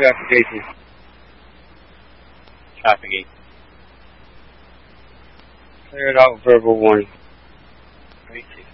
traffic 18. Traffic 8. Clear it out, verbal warning. 3-2.